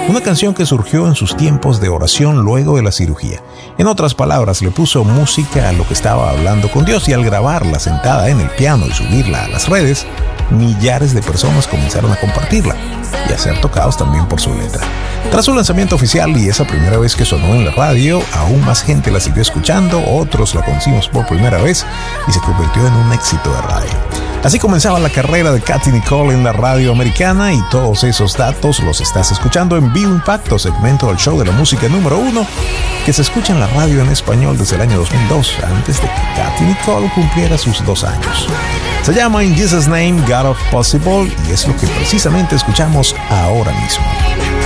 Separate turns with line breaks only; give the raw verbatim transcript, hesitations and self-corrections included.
una canción que surgió en sus tiempos de oración luego de la cirugía. En otras palabras, le puso música a lo que estaba hablando con Dios, y al grabarla sentada en el piano y subirla a las redes, millares de personas comenzaron a compartirla y a ser tocados también por su letra. Tras su lanzamiento oficial y esa primera vez que sonó en la radio, aún más gente la siguió escuchando, otros la conocimos por primera vez y se convirtió en un éxito de radio. Así comenzaba la carrera de Katy Nicole en la radio americana, y todos esos datos los estás escuchando en Vivo Impacto, segmento del show de la música número uno, que se escucha en la radio en español desde el año dos mil dos, antes de que Katy Nicole cumpliera sus dos años. Se llama In Jesus' Name, God of Possible, y es lo que precisamente escuchamos ahora mismo.